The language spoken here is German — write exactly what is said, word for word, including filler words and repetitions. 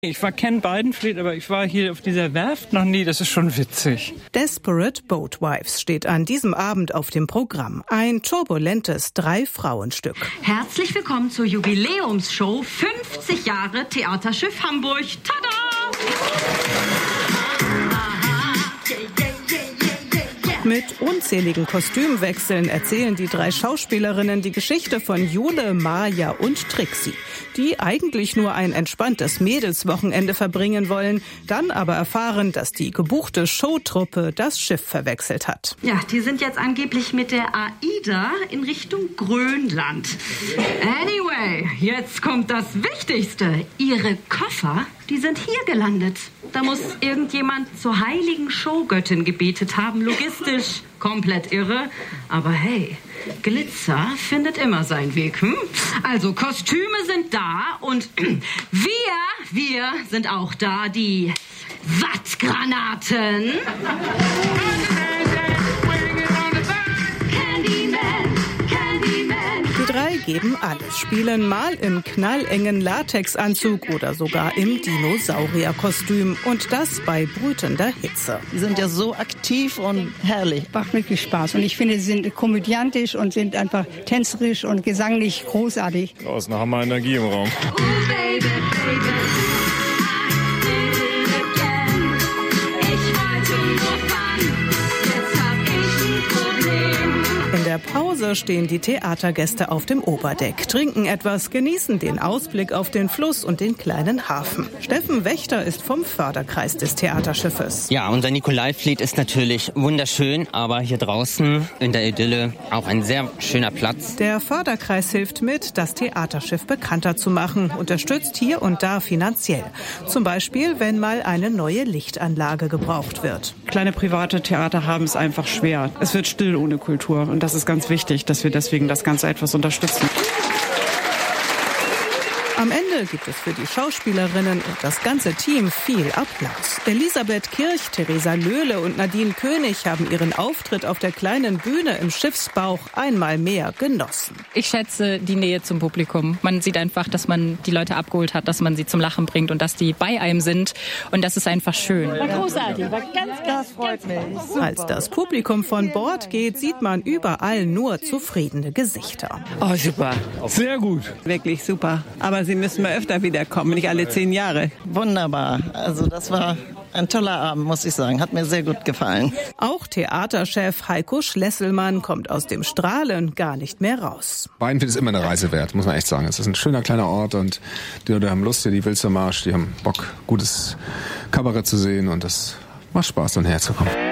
Ich war Ken Beidenfleet, aber ich war hier auf dieser Werft noch nie. Das ist schon witzig. Desperate Boatwives steht an diesem Abend auf dem Programm. Ein turbulentes Drei-Frauen-Stück. Herzlich willkommen zur Jubiläumsshow fünfzig Jahre Theaterschiff Hamburg. Tada! Mit unzähligen Kostümwechseln erzählen die drei Schauspielerinnen die Geschichte von Jule, Maja und Trixie, die eigentlich nur ein entspanntes Mädelswochenende verbringen wollen, dann aber erfahren, dass die gebuchte Showtruppe das Schiff verwechselt hat. Ja, die sind jetzt angeblich mit der AIDA in Richtung Grönland. Anyway, jetzt kommt das Wichtigste. Ihre Koffer, die sind hier gelandet. Da muss irgendjemand zur heiligen Showgöttin gebetet haben. Logistisch komplett irre. Aber hey, Glitzer findet immer seinen Weg. Hm? Also Kostüme sind da und wir, wir sind auch da. Die Wattgranaten. Die drei geben alles, spielen mal im knallengen Latexanzug oder sogar im Dinosaurierkostüm. Und das bei brütender Hitze. Die sind ja so aktiv und herrlich. Macht wirklich Spaß. Und ich finde, sie sind komödiantisch und sind einfach tänzerisch und gesanglich großartig. Draußen haben wir Energie im Raum. Oh, baby, baby. In der Pause stehen die Theatergäste auf dem Oberdeck, trinken etwas, genießen den Ausblick auf den Fluss und den kleinen Hafen. Steffen Wächter ist vom Förderkreis des Theaterschiffes. Ja, unser Nikolaifleet ist natürlich wunderschön, aber hier draußen in der Idylle auch ein sehr schöner Platz. Der Förderkreis hilft mit, das Theaterschiff bekannter zu machen, unterstützt hier und da finanziell. Zum Beispiel, wenn mal eine neue Lichtanlage gebraucht wird. Kleine private Theater haben es einfach schwer. Es wird still ohne Kultur und das ist ganz wichtig, dass wir deswegen das Ganze etwas unterstützen. Am Ende gibt es für die Schauspielerinnen und das ganze Team viel Applaus. Elisabeth Kirch, Theresa Löhle und Nadine König haben ihren Auftritt auf der kleinen Bühne im Schiffsbauch einmal mehr genossen. Ich schätze die Nähe zum Publikum. Man sieht einfach, dass man die Leute abgeholt hat, dass man sie zum Lachen bringt und dass die bei einem sind. Und das ist einfach schön. War großartig, war ganz, das freut mich. Super. Als das Publikum von Bord geht, sieht man überall nur zufriedene Gesichter. Oh, super. Sehr gut. Wirklich super. Aber Sie müssen mal öfter wiederkommen, nicht alle zehn Jahre. Wunderbar. Also das war ein toller Abend, muss ich sagen. Hat mir sehr gut gefallen. Auch Theaterchef Heiko Schlesselmann kommt aus dem Strahlen gar nicht mehr raus. Beidenfleet ist immer eine Reise wert, muss man echt sagen. Es ist ein schöner kleiner Ort und die Leute haben Lust hier, die Wilstermarsch, die haben Bock, gutes Kabarett zu sehen und das macht Spaß, dann herzukommen.